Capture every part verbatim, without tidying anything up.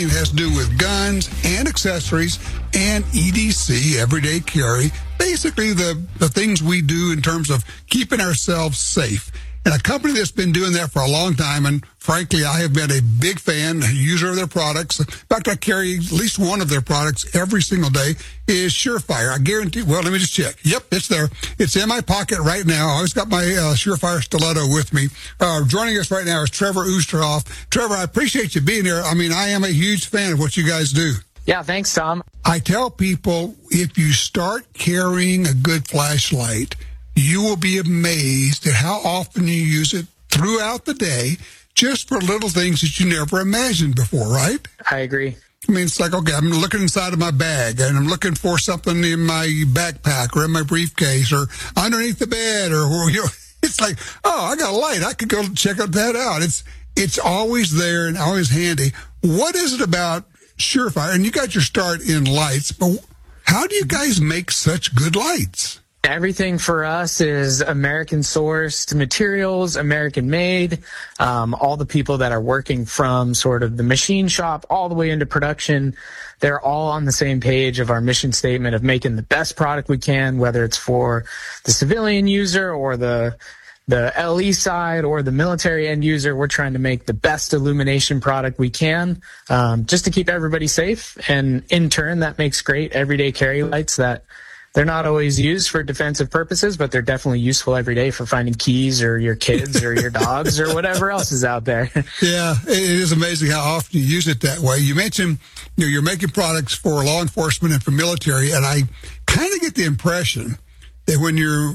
It has to do with guns and accessories and E D C, everyday carry, basically the, the things we do in terms of keeping ourselves safe. And a company that's been doing that for a long time, and frankly, I have been a big fan, a user of their products. In fact, I carry at least one of their products every single day, is Surefire. I guarantee, well, let me just check. Yep, it's there. It's in my pocket right now. I always got my uh, Surefire stiletto with me. Uh, joining us right now is Trevor Oosterhoff. Trevor, I appreciate you being here. I mean, I am a huge fan of what you guys do. Yeah, thanks, Tom. I tell people, if you start carrying a good flashlight, you will be amazed at how often you use it throughout the day just for little things that you never imagined before, right? I agree. I mean, it's like, okay, I'm looking inside of my bag and I'm looking for something in my backpack or in my briefcase or underneath the bed or, or you know, it's like, oh, I got a light. I could go check that out. It's, it's always there and always handy. What is it about Surefire? And you got your start in lights, but how do you guys make such good lights? Everything for us is American sourced materials, American made. Um, all the people that are working from sort of the machine shop all the way into production, they're all on the same page of our mission statement of making the best product we can, whether it's for the civilian user or the the L E side or the military end user. We're trying to make the best illumination product we can, um, just to keep everybody safe. And in turn, that makes great everyday carry lights that they're not always used for defensive purposes, but they're definitely useful every day for finding keys or your kids or your dogs or whatever else is out there. Yeah, it is amazing how often you use it that way. You mentioned, you know, you're making products for law enforcement and for military, and I kind of get the impression that when you're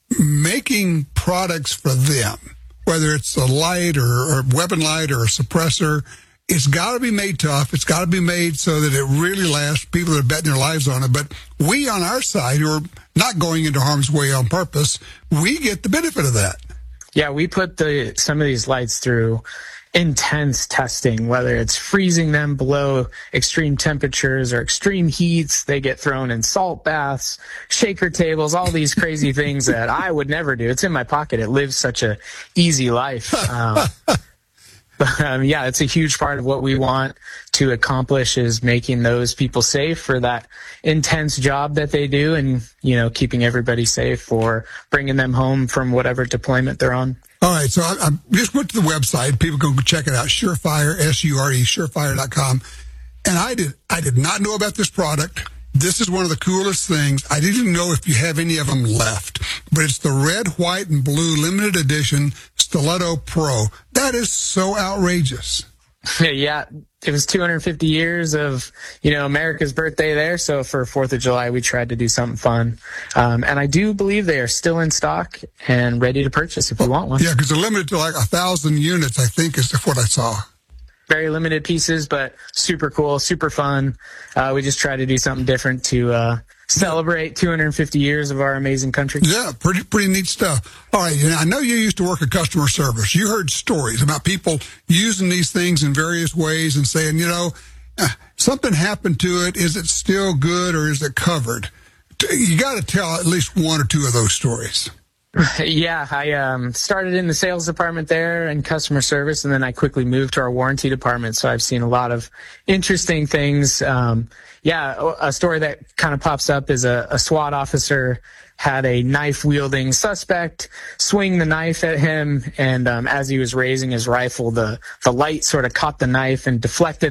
making products for them, whether it's a light or a weapon light or a suppressor, it's got to be made tough. It's got to be made so that it really lasts. People that are betting their lives on it. But we on our side, who are not going into harm's way on purpose, we get the benefit of that. Yeah, we put the some of these lights through intense testing, whether it's freezing them below extreme temperatures or extreme heats. They get thrown in salt baths, shaker tables, all these crazy things that I would never do. It's in my pocket. It lives such a easy life. Um, But um, yeah, it's a huge part of what we want to accomplish is making those people safe for that intense job that they do and, you know, keeping everybody safe or bringing them home from whatever deployment they're on. All right, so I, I just went to the website. People can go check it out, Surefire, S U R E, surefire dot com. And I did, I did not know about this product. This is one of the coolest things. I didn't know if you have any of them left, but it's the red, white, and blue limited edition Stiletto Pro. That is so outrageous. Yeah, it was two hundred fifty years of, you know, America's birthday there. So for fourth of July, we tried to do something fun. Um, and I do believe they are still in stock and ready to purchase if you want one. Yeah, because they're limited to like a thousand units, I think, is what I saw. Very limited pieces, but super cool, super fun. Uh, we just try to do something different to uh, celebrate two hundred fifty years of our amazing country. Yeah, pretty pretty neat stuff. All right, and I know you used to work in customer service. You heard stories about people using these things in various ways and saying, you know, eh, something happened to it. Is it still good or is it covered? You got to tell at least one or two of those stories. Yeah, I um, started in the sales department there and customer service, and then I quickly moved to our warranty department. So I've seen a lot of interesting things. Um, yeah, a story that kind of pops up is a, a SWAT officer had a knife-wielding suspect swing the knife at him, and um, as he was raising his rifle, the, the light sort of caught the knife and deflected